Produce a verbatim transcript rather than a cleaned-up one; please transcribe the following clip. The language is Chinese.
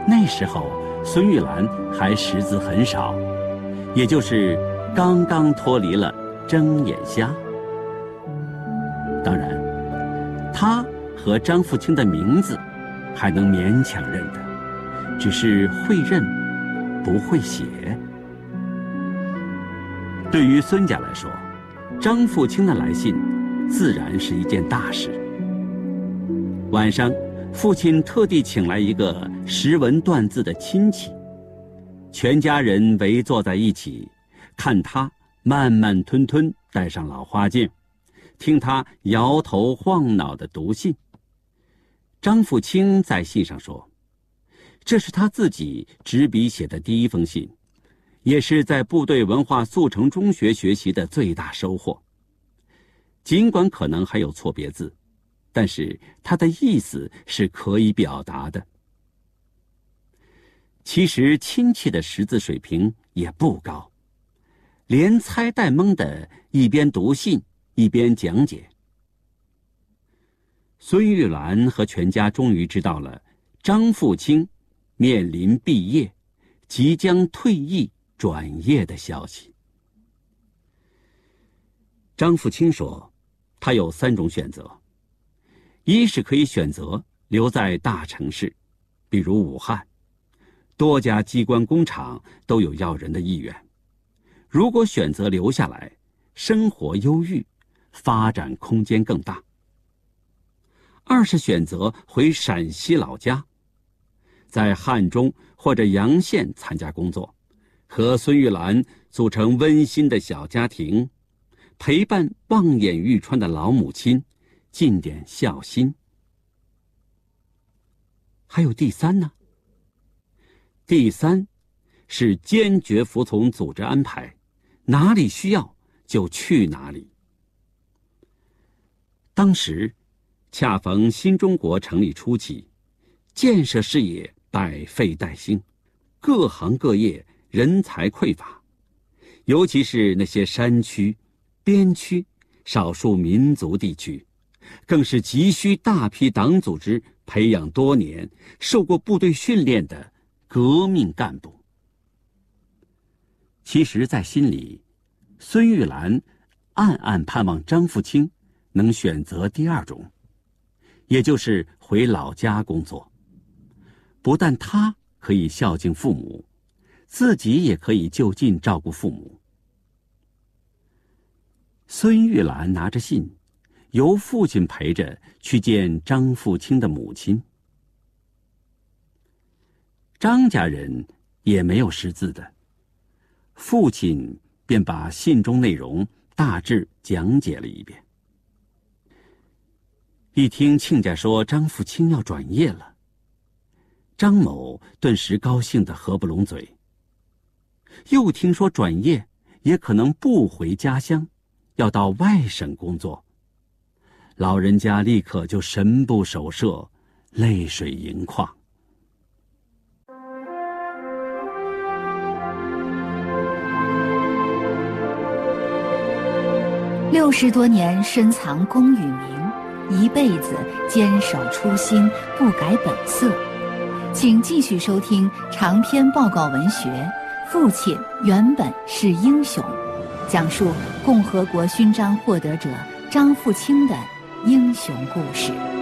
那时候孙玉兰还识字很少，也就是刚刚脱离了睁眼瞎。当然，她和张富清的名字还能勉强认得，只是会认不会写。对于孙家来说，张富清的来信自然是一件大事。晚上，父亲特地请来一个识文断字的亲戚，全家人围坐在一起，看他慢慢吞吞戴上老花镜，听他摇头晃脑地读信。张富清在信上说，这是他自己执笔写的第一封信，也是在部队文化速成中学学习的最大收获。尽管可能还有错别字，但是他的意思是可以表达的。其实亲戚的识字水平也不高，连猜带蒙的一边读信一边讲解。孙玉兰和全家终于知道了张富清面临毕业，即将退役转业的消息。张富清说，他有三种选择：一是可以选择留在大城市，比如武汉，多家机关工厂都有要人的意愿。如果选择留下来，生活优裕，发展空间更大。二是选择回陕西老家，在汉中或者洋县参加工作，和孙玉兰组成温馨的小家庭，陪伴望眼欲穿的老母亲，尽点孝心。还有第三呢？第三是坚决服从组织安排，哪里需要就去哪里。当时恰逢新中国成立初期，建设事业百废待兴，各行各业人才匮乏，尤其是那些山区、边区、少数民族地区，更是急需大批党组织培养多年、受过部队训练的革命干部。其实在心里，孙玉兰暗暗盼望张富清能选择第二种，也就是回老家工作。不但他可以孝敬父母，自己也可以就近照顾父母。孙玉兰拿着信，由父亲陪着去见张富清的母亲。张家人也没有识字的，父亲便把信中内容大致讲解了一遍。一听亲家说张富清要转业了，张某顿时高兴得合不拢嘴。又听说转业也可能不回家乡，要到外省工作，老人家立刻就神不守舍，泪水盈眶。 六十多年深藏功与名，一辈子坚守初心，不改本色。请继续收听长篇报告文学《父亲原本是英雄》，讲述共和国勋章获得者张富清的英雄故事。